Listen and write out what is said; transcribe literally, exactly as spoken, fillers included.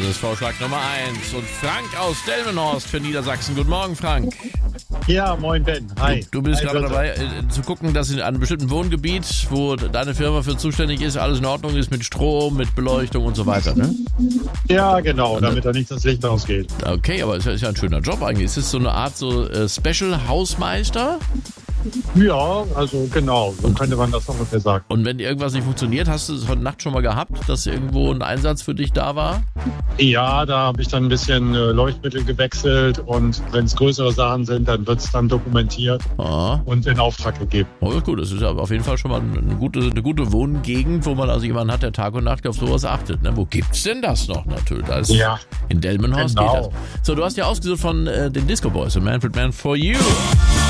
ist Vorschlag Nummer eins. Und Frank aus Delmenhorst für Niedersachsen. Guten Morgen, Frank. Ja, moin Ben. Hi. Du, du bist Hi, gerade bitte. dabei, äh, zu gucken, dass in einem bestimmten Wohngebiet, wo deine Firma für zuständig ist, alles in Ordnung ist mit Strom, mit Beleuchtung und so weiter, ne? Ja, genau, damit da nicht das Licht ausgeht. Okay, aber ist ja, ist ja ein schöner Job eigentlich. Ist es so eine Art so äh, Special Hausmeister? Ja, also genau, so könnte man das ungefähr sagen. Und wenn irgendwas nicht funktioniert, hast du es heute Nacht schon mal gehabt, dass irgendwo ein Einsatz für dich da war? Ja, da habe ich dann ein bisschen äh, Leuchtmittel gewechselt und wenn es größere Sachen sind, dann wird es dann dokumentiert Ah. und in Auftrag gegeben. Oh, ja, gut, das ist ja auf jeden Fall schon mal eine gute, eine gute Wohngegend, wo man also jemanden hat, der Tag und Nacht auf sowas achtet. Ne? Wo gibt's denn das noch natürlich? Da ist Ja. In Delmenhorst Genau. geht das. So, du hast ja ausgesucht von äh, den Disco Boys und Manfred Mann For You.